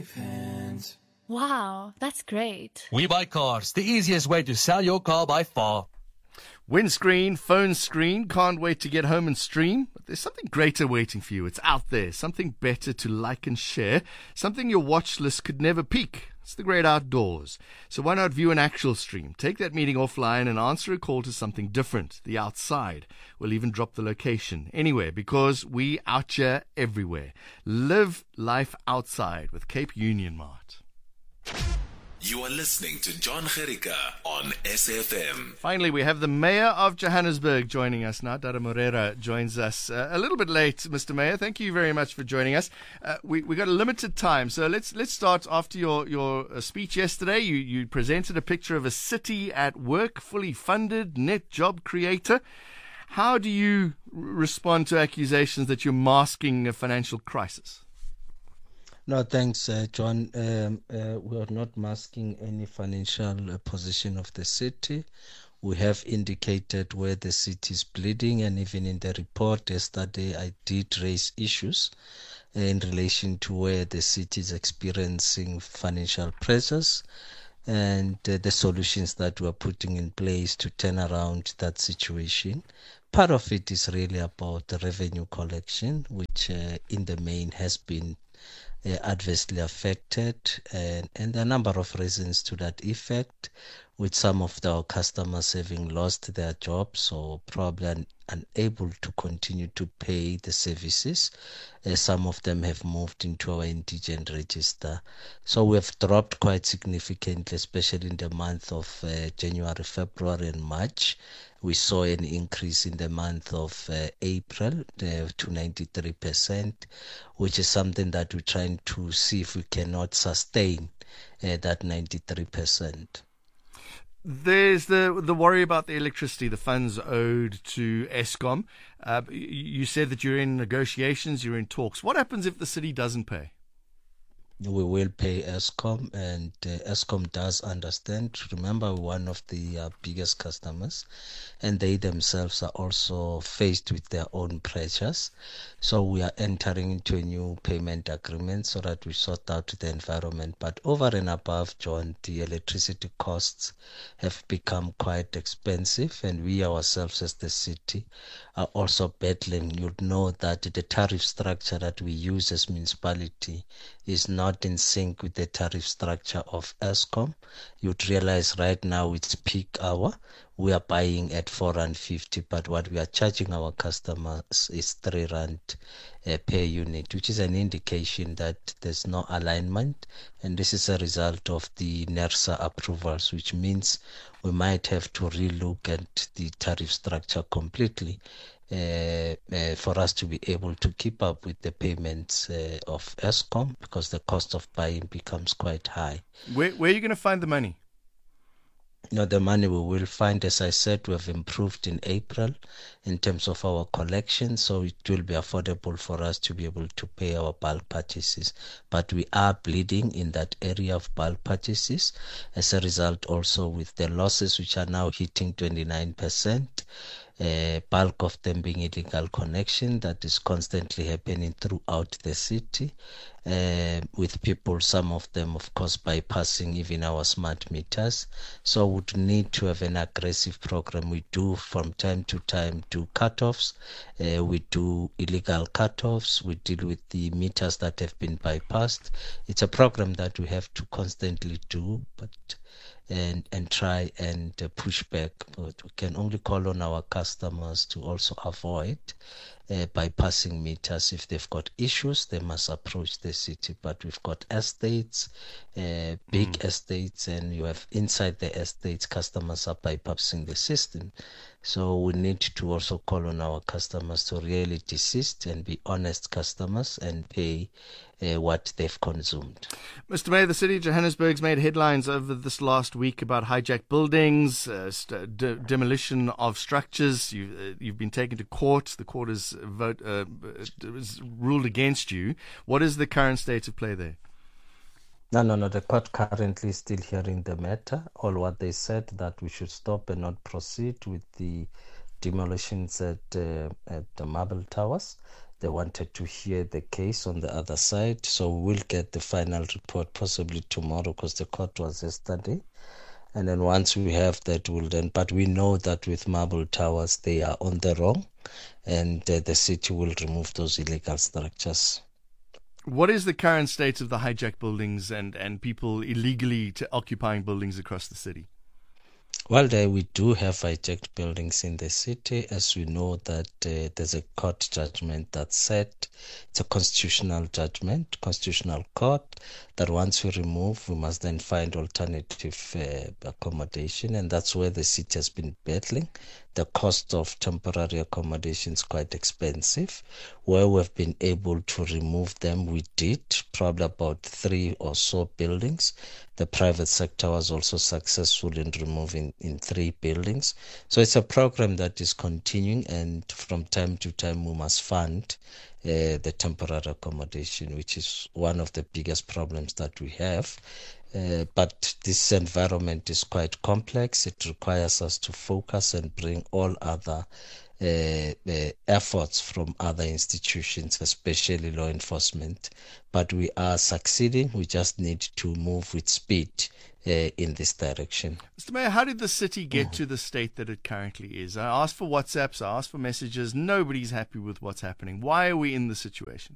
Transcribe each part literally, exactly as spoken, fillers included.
Wow, that's great. We Buy Cars, the easiest way to sell your car by far. Windscreen, phone screen, can't wait to get home and stream. But there's something greater waiting for you. It's out there, something better to like and share, something your watch list could never peak. It's the great outdoors. So why not view an actual stream? Take that meeting offline and answer a call to something different, the outside. We'll even drop the location anywhere, because we out here everywhere. Live life outside with Cape Union Mart. You are listening to John Gericka on S F M. Finally, we have the Mayor of Johannesburg joining us now. Dara Morera joins us uh, a little bit late, Mister Mayor. Thank you very much for joining us. Uh, we we got a limited time, so let's let's start after your your uh, speech yesterday. You you presented a picture of a city at work, fully funded, net job creator. How do you r- respond to accusations that you're masking a financial crisis? No, thanks, uh, John. Um, uh, we are not masking any financial uh, position of the city. We have indicated where the city is bleeding, and even in the report yesterday, I did raise issues in relation to where the city is experiencing financial pressures and uh, the solutions that we are putting in place to turn around that situation. Part of it is really about the revenue collection, which uh, in the main has been Uh, adversely affected, and, and a number of reasons to that effect, with some of our customers having lost their jobs or probably un- unable to continue to pay the services. Uh, some of them have moved into our indigent register. So we have dropped quite significantly, especially in the month of uh, January, February and March. We saw an increase in the month of uh, April uh, to ninety-three percent, which is something that we're trying to see if we cannot sustain uh, that ninety-three percent. There's the the worry about the electricity, the funds owed to Eskom. Uh, you said that you're in negotiations, you're in talks. What happens if the city doesn't pay? We will pay Eskom, and uh, Eskom does understand. Remember, we're one of the uh, biggest customers, and they themselves are also faced with their own pressures. So we are entering into a new payment agreement so that we sort out the environment. But over and above, John, the electricity costs have become quite expensive, and we ourselves as the city are also battling. You'd know that the tariff structure that we use as municipality is not in sync with the tariff structure of Eskom. You'd realize right now it's peak hour. We are buying at four rand fifty, but what we are charging our customers is three rand uh, per unit, which is an indication that there's no alignment. And this is a result of the NERSA approvals, which means we might have to relook at the tariff structure completely uh, uh, for us to be able to keep up with the payments uh, of Eskom, because the cost of buying becomes quite high. Where, where are you going to find the money? You know, the money we will find, as I said, we have improved in April in terms of our collection, so it will be affordable for us to be able to pay our bulk purchases. But we are bleeding in that area of bulk purchases as a result also with the losses, which are now hitting twenty-nine percent. Uh, bulk of them being illegal connection that is constantly happening throughout the city, uh, with people, some of them of course bypassing even our smart meters. So we would need to have an aggressive program. We do from time to time do cutoffs, uh, we do illegal cutoffs, we deal with the meters that have been bypassed. It's a program that we have to constantly do, but and and try and uh, push back. But we can only call on our customers to also avoid uh, bypassing meters. If they've got issues, they must approach the city. But we've got estates, uh, big mm. estates, and you have inside the estates, customers are bypassing the system. So we need to also call on our customers to really desist and be honest customers and pay uh, what they've consumed. Mister Mayor, the city of Johannesburg's made headlines over this last week about hijacked buildings, uh, st- de- demolition of structures. You, uh, you've been taken to court. The court has vote, uh, has ruled against you. What is the current state of play there? No, no, no. The court currently is still hearing the matter. All what they said that we should stop and not proceed with the demolitions at, uh, at the Marble Towers. They wanted to hear the case on the other side. So we will get the final report possibly tomorrow because the court was yesterday. And then once we have that, we'll then, but we know that with Marble Towers, they are on the wrong, and uh, the city will remove those illegal structures. What is the current state of the hijacked buildings and, and people illegally to occupying buildings across the city? Well, there we do have hijacked buildings in the city, as we know that uh, there's a court judgment that said, it's a constitutional judgment, constitutional court, that once we remove, we must then find alternative uh, accommodation, and that's where the city has been battling. The cost of temporary accommodation is quite expensive. Where we've been able to remove them, we did, probably about three or so buildings. The private sector was also successful in removing in three buildings. So it's a program that is continuing, and from time to time we must fund uh, the temporary accommodation, which is one of the biggest problems that we have. Uh, but this environment is quite complex. It requires us to focus and bring all other uh, uh, efforts from other institutions, especially law enforcement. But we are succeeding. We just need to move with speed uh, in this direction. Mister Mayor, how did the city get mm. to the state that it currently is? I asked for WhatsApps, I asked for messages. Nobody's happy with what's happening. Why are we in this situation?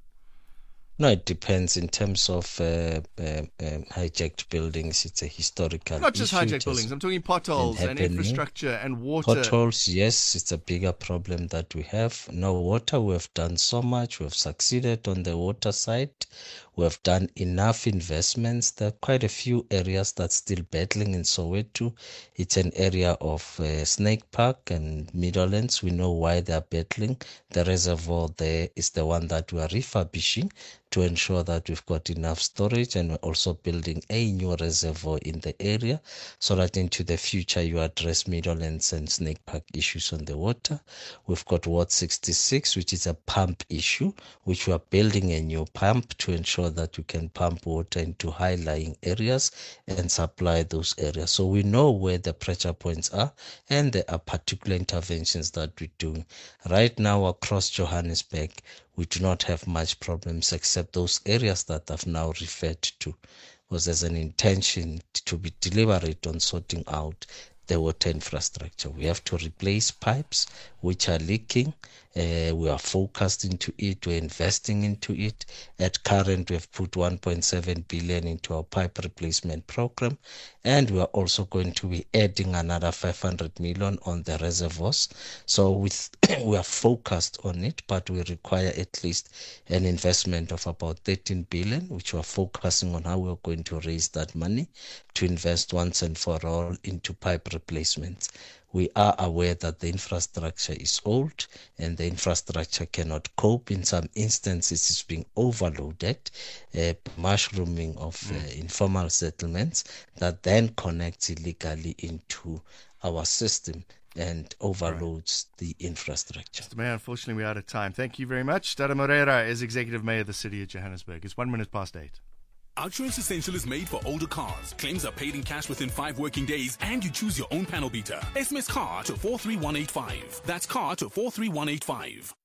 No, it depends in terms of uh, uh, um, hijacked buildings. It's a historical Not just issue. hijacked buildings. I'm talking potholes and infrastructure and water. Potholes, yes, it's a bigger problem that we have. No water, we have done so much. We have succeeded on the water side. We have done enough investments. There are quite a few areas that's still battling in Soweto. It's an area of uh, Snake Park and Meadowlands. We know why they are battling. The reservoir there is the one that we are refurbishing to ensure that we've got enough storage, and we're also building a new reservoir in the area so that into the future you address Meadowlands and Snake Park issues on the water. We've got Ward sixty-six, which is a pump issue, which we are building a new pump to ensure that we can pump water into high-lying areas and supply those areas. So we know where the pressure points are, and there are particular interventions that we're doing. Right now across Johannesburg, we do not have much problems except those areas that I've now referred to, because there's an intention to be deliberate on sorting out the water infrastructure. We have to replace pipes which are leaking. Uh, we are focused into it. We're investing into it. At current, we have put one point seven billion into our pipe replacement program, and we are also going to be adding another five hundred million on the reservoirs. So with we are focused on it, but we require at least an investment of about thirteen billion, which we are focusing on how we're going to raise that money to invest once and for all into pipe replacements. We are aware that the infrastructure is old and the infrastructure cannot cope. In some instances, it's being overloaded, uh, mushrooming of uh, informal settlements that then connects illegally into our system and overloads right. the infrastructure. Mister Mayor, unfortunately, we're out of time. Thank you very much. Dara Moreira is Executive Mayor of the City of Johannesburg. It's one minute past eight. Outsurance Essential is made for older cars. Claims are paid in cash within five working days, and you choose your own panel beater. S M S CAR to four three one eight five. That's CAR to four three one eight five.